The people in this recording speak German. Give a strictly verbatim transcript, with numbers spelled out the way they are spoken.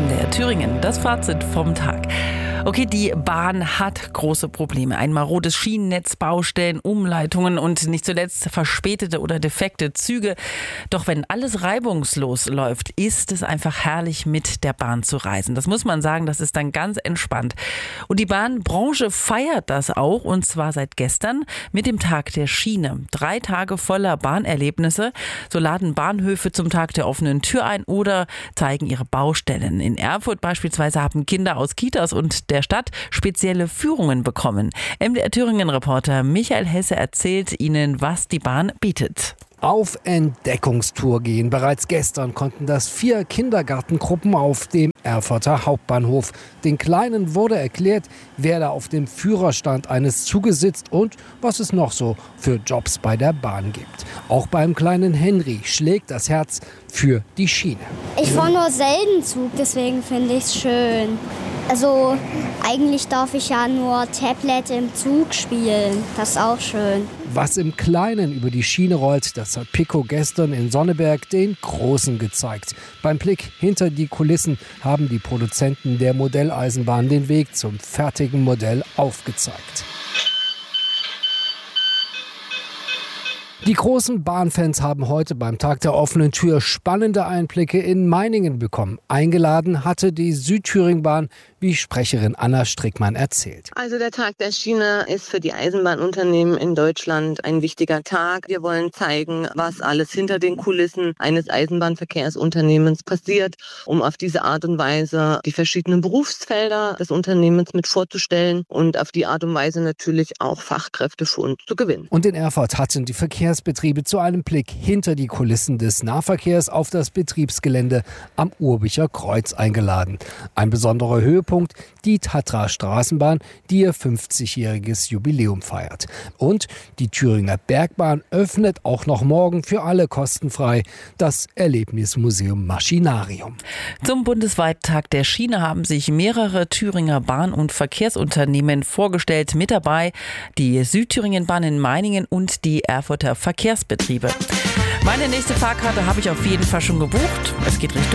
M D R Thüringen, das Fazit vom Tag. Okay, die Bahn hat große Probleme. Ein marodes Schienennetz, Baustellen, Umleitungen und nicht zuletzt verspätete oder defekte Züge. Doch wenn alles reibungslos läuft, ist es einfach herrlich, mit der Bahn zu reisen. Das muss man sagen, das ist dann ganz entspannt. Und die Bahnbranche feiert das auch, und zwar seit gestern mit dem Tag der Schiene. Drei Tage voller Bahnerlebnisse. So laden Bahnhöfe zum Tag der offenen Tür ein oder zeigen ihre Baustellen. In Erfurt beispielsweise haben Kinder aus Kitas und der Stadt spezielle Führungen bekommen. M D R Thüringen-Reporter Michael Hesse erzählt Ihnen, was die Bahn bietet. Auf Entdeckungstour gehen. Bereits gestern konnten das vier Kindergartengruppen auf dem Erfurter Hauptbahnhof. Den Kleinen wurde erklärt, wer da auf dem Führerstand eines Zuges sitzt und was es noch so für Jobs bei der Bahn gibt. Auch beim kleinen Henry schlägt das Herz für die Schiene. Ich fahre nur selten Zug, deswegen finde ich es schön. Also eigentlich darf ich ja nur Tablet im Zug spielen. Das ist auch schön. Was im Kleinen über die Schiene rollt, das hat Pico gestern in Sonneberg den Großen gezeigt. Beim Blick hinter die Kulissen haben die Produzenten der Modelleisenbahn den Weg zum fertigen Modell aufgezeigt. Die großen Bahnfans haben heute beim Tag der offenen Tür spannende Einblicke in Meiningen bekommen. Eingeladen hatte die Südthüringen-Bahn, wie Sprecherin Anna Strickmann erzählt. Also der Tag der Schiene ist für die Eisenbahnunternehmen in Deutschland ein wichtiger Tag. Wir wollen zeigen, was alles hinter den Kulissen eines Eisenbahnverkehrsunternehmens passiert, um auf diese Art und Weise die verschiedenen Berufsfelder des Unternehmens mit vorzustellen und auf die Art und Weise natürlich auch Fachkräfte für uns zu gewinnen. Und in Erfurt hatten die Verkehrsbetriebe zu einem Blick hinter die Kulissen des Nahverkehrs auf das Betriebsgelände am Urbicher Kreuz eingeladen. Ein besonderer Höhepunkt, die Tatra Straßenbahn, die ihr fünfzigjähriges Jubiläum feiert. Und die Thüringer Bergbahn öffnet auch noch morgen für alle kostenfrei das Erlebnismuseum Maschinarium. Zum bundesweiten Tag der Schiene haben sich mehrere Thüringer Bahn- und Verkehrsunternehmen vorgestellt. Mit dabei die Südthüringen-Bahn in Meiningen und die Erfurter Verkehrsbetriebe. Meine nächste Fahrkarte habe ich auf jeden Fall schon gebucht. Es geht Richtung